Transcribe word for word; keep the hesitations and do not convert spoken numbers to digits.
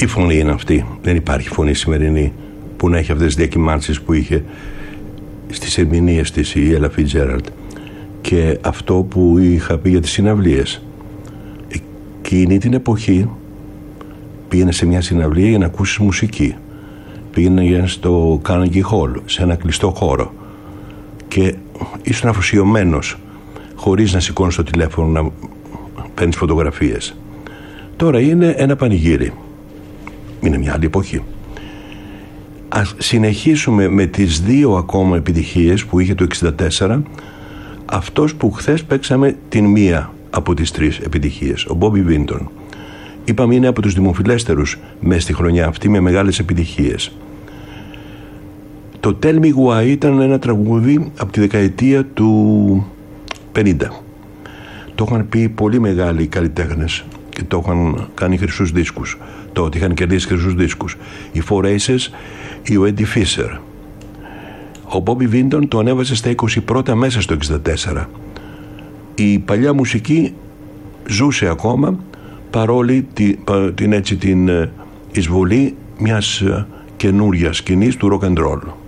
Η φωνή είναι αυτή. Δεν υπάρχει φωνή σημερινή που να έχει αυτές τις διακυμάνσεις που είχε στις ερμηνείες της η Ella Fitzgerald. Και αυτό που είχα πει για τις συναυλίες. Εκείνη την εποχή πήγαινε σε μια συναυλία για να ακούσεις μουσική. Πήγαινε στο Carnegie Hall, σε ένα κλειστό χώρο. Και ήσουν αφοσιωμένος, χωρίς να σηκώνεις το τηλέφωνο να παίρνεις φωτογραφίες. Τώρα είναι ένα πανηγύρι. Είναι μια άλλη εποχή. Ας συνεχίσουμε με τις δύο ακόμα επιτυχίες που είχε το εξήντα τέσσερα. Αυτός που χθες παίξαμε την μία από τις τρεις επιτυχίες, ο Bobby Vinton. Είπαμε είναι από τους δημοφιλέστερους μέσα στη χρονιά αυτή με μεγάλες επιτυχίες. Το Tell Me Why ήταν ένα τραγούδι από τη δεκαετία του πενήντα. Το είχαν πει πολύ μεγάλοι καλλιτέχνες και το είχαν κάνει χρυσούς δίσκους. Τότε είχαν κερδίσει χρυσούς δίσκους. Οι Four Aces ή ο Eddie Fisher. Ο Bobby Vinton το ανέβασε στα είκοσι πρώτα μέσα στο εξήντα τέσσερα. Η παλιά μουσική ζούσε ακόμα παρόλη την, την, έτσι, την εισβολή μιας καινούριας σκηνής του rock and roll.